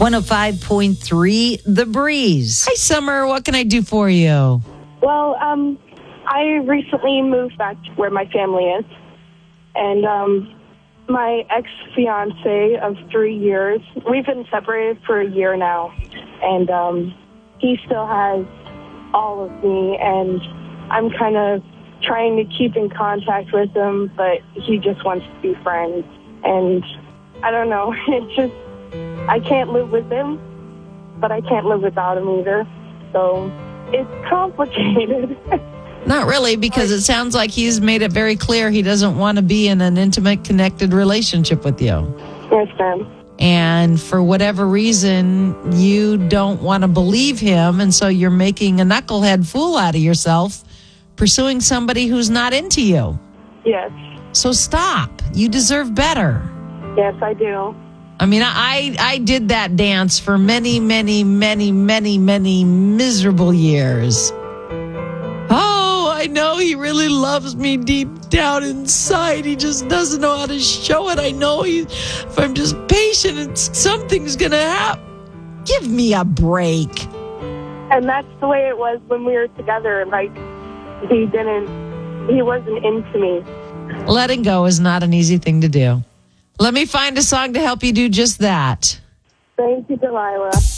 105.3 The Breeze. Hi, Summer. What can I do for you? Well, I recently moved back to where my family is. And my ex-fiance of 3 years, we've been separated for a year now. And he still has all of me. And I'm kind of trying to keep in contact with him, but he just wants to be friends. And I don't know. It's just, I can't live with him, but I can't live without him either. So it's complicated. Not really, because it sounds like he's made it very clear he doesn't want to be in an intimate, connected relationship with you. Yes, ma'am. And for whatever reason, you don't want to believe him, and so you're making a knucklehead fool out of yourself, pursuing somebody who's not into you. Yes. So stop. You deserve better. Yes, I do. I mean, I did that dance for many, many, many, many, many miserable years. Oh, I know he really loves me deep down inside. He just doesn't know how to show it. I know if I'm just patient, something's going to happen. Give me a break. And that's the way it was when we were together. Like, he wasn't into me. Letting go is not an easy thing to do. Let me find a song to help you do just that. Thank you, Delilah.